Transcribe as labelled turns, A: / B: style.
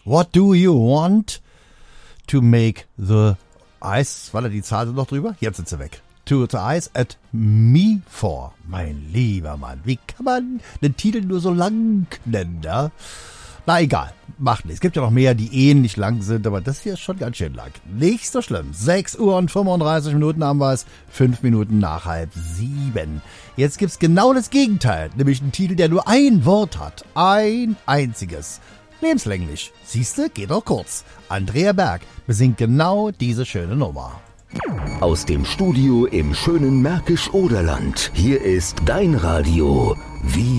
A: What do you want to make the eyes, war da die Zahl noch drüber? Jetzt sind sie weg. To the eyes at me for. Mein lieber Mann, wie kann man den Titel nur so lang nennen, ja? Na egal, macht nichts. Es gibt ja noch mehr, die ähnlich lang sind, aber das hier ist schon ganz schön lang. Nicht so schlimm. 6 Uhr und 35 Minuten haben wir es. 5 Minuten nach 6:30. Jetzt gibt's genau das Gegenteil, nämlich einen Titel, der nur ein Wort hat. Ein einziges. Lebenslänglich. Siehste, geht auch kurz. Andrea Berg besingt genau diese schöne Nummer.
B: Aus dem Studio im schönen Märkisch-Oderland. Hier ist dein Radio. Wie